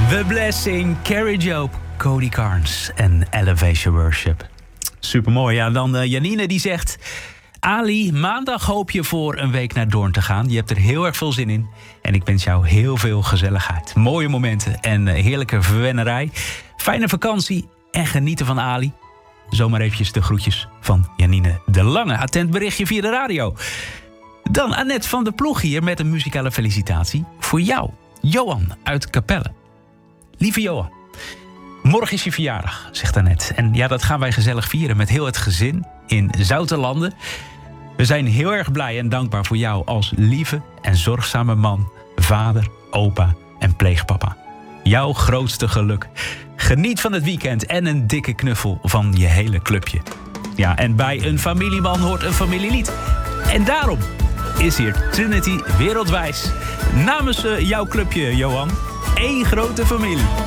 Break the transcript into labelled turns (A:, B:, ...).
A: The Blessing, Carrie Job, Cody Carnes en Elevation Worship. Supermooi. Ja, dan Janine die zegt... Ali, maandag hoop je voor een week naar Doorn te gaan. Je hebt er heel erg veel zin in. En ik wens jou heel veel gezelligheid. Mooie momenten en heerlijke verwennerij. Fijne vakantie en genieten van Ali. Zomaar eventjes de groetjes van Janine de Lange. Attent berichtje via de radio. Dan Annette van der Ploeg hier met een muzikale felicitatie voor jou. Johan uit Capelle. Lieve Johan, morgen is je verjaardag, zegt Annette. En ja, dat gaan wij gezellig vieren met heel het gezin in Zoutelanden. We zijn heel erg blij en dankbaar voor jou als lieve en zorgzame man, vader, opa en pleegpapa. Jouw grootste geluk. Geniet van het weekend en een dikke knuffel van je hele clubje. Ja, en bij een familieman hoort een familielied. En daarom is hier Trinity Wereldwijs. Namens jouw clubje, Johan, één grote familie.